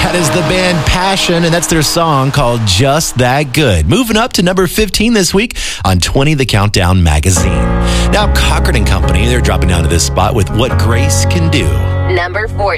That is the band Passion, and that's their song called Just That Good. Moving up to number 15 this week on 20 The Countdown magazine. Now, Cochran & Company, they're dropping down to this spot with What Grace Can Do. Number 14.